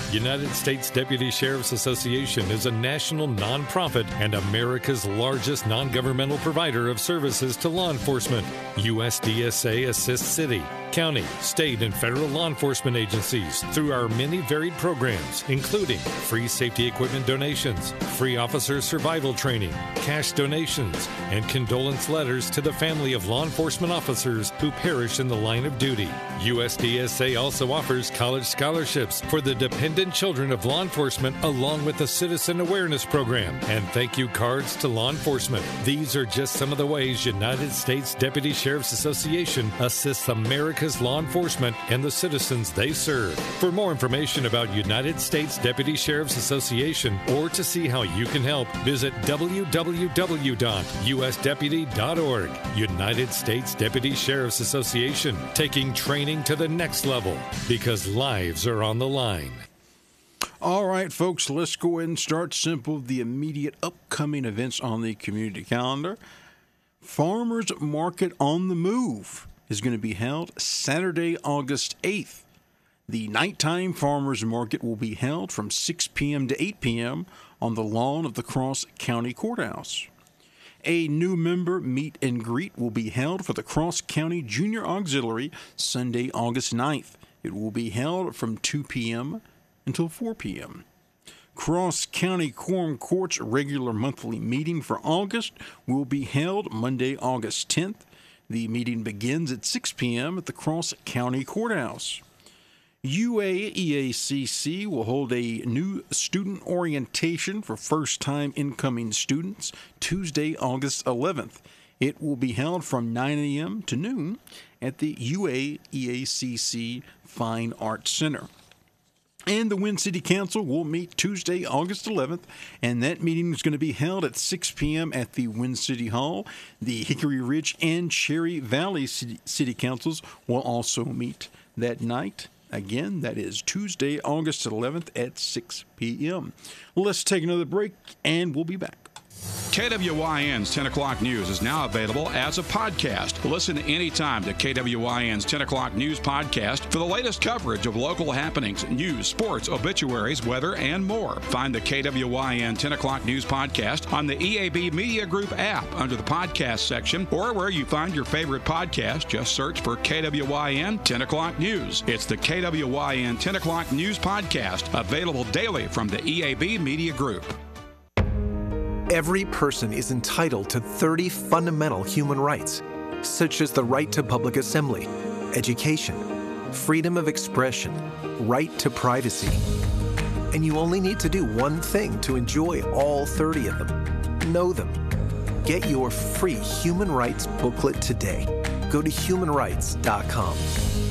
United States Deputy Sheriff's Association is a national nonprofit and America's largest non-governmental provider of services to law enforcement. USDSA assists city, county, state, and federal law enforcement agencies through our many varied programs, including free safety equipment donations, free officer survival training, cash donations, and condolence letters to the family of law enforcement officers who perish in the line of duty. USDSA also offers college scholarships for the dependent children of law enforcement, along with a citizen awareness program and thank you cards to law enforcement. These are just some of the ways United States Deputy Sheriff's Association assists America's law enforcement and the citizens they serve. For more information about United States Deputy Sheriff's Association or to see how you can help, visit www.usdeputy.org. United States Deputy Sheriff's Association, taking training to the next level because lives are on the line. All right, folks, let's go ahead and start simple. The immediate upcoming events on the community calendar. Farmers Market on the Move is going to be held Saturday, August 8th. The nighttime Farmers Market will be held from 6 p.m. to 8 p.m. on the lawn of the Cross County Courthouse. A new member meet and greet will be held for the Cross County Junior Auxiliary Sunday, August 9th. It will be held from 2 p.m. until 4 p.m. Cross County Quorum Court's regular monthly meeting for August will be held Monday, August 10th. The meeting begins at 6 p.m. at the Cross County Courthouse. UAEACC will hold a new student orientation for first-time incoming students Tuesday, August 11th. It will be held from 9 a.m. to noon at the UAEACC Fine Arts Center. And the Winn City Council will meet Tuesday, August 11th, and that meeting is going to be held at 6 p.m. at the Winn City Hall. The Hickory Ridge and Cherry Valley City Councils will also meet that night. Again, that is Tuesday, August 11th at 6 p.m. Let's take another break, and we'll be back. KWYN's 10 o'clock news is now available as a podcast. Listen anytime to KWYN's 10 o'clock news podcast for the latest coverage of local happenings, news, sports, obituaries, weather, and more. Find the KWYN 10 o'clock news podcast on the EAB Media Group app under the podcast section or where you find your favorite podcast. Just search for KWYN 10 o'clock news. It's the KWYN 10 o'clock news podcast, available daily from the EAB Media Group. Every person is entitled to 30 fundamental human rights, such as the right to public assembly, education, freedom of expression, right to privacy. And you only need to do one thing to enjoy all 30 of them. Know them. Get your free human rights booklet today. Go to humanrights.com.